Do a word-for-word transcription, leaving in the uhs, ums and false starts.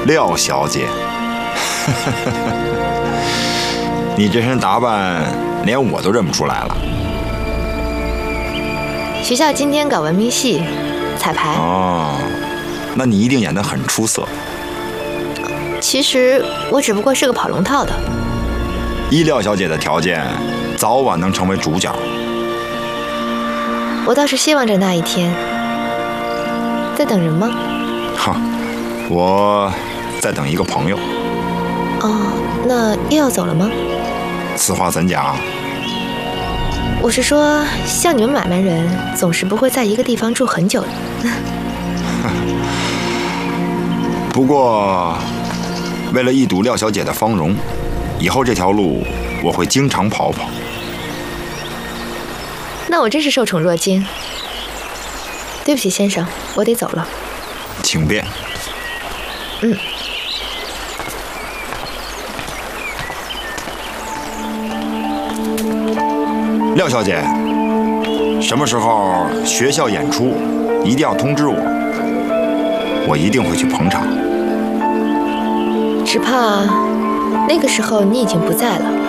廖小姐，你这身打扮连我都认不出来了。 学校今天搞文明戏，彩排。 哦，那你一定演得很出色。 其实我只不过是个跑龙套的。 依廖小姐的条件，早晚能成为主角。 我倒是希望着那一天。在等人吗？ 哈，我在等一个朋友。 哦，那又要走了吗？ 此话怎讲？ 我是说，像你们买卖人，总是不会在一个地方住很久的。 不过，为了一睹廖小姐的芳容，以后这条路我会经常跑跑。 那我真是受宠若惊。对不起，先生，我得走了。 请便。 嗯。 廖小姐，什么时候学校演出，一定要通知我，我一定会去捧场。 只怕那个时候你已经不在了。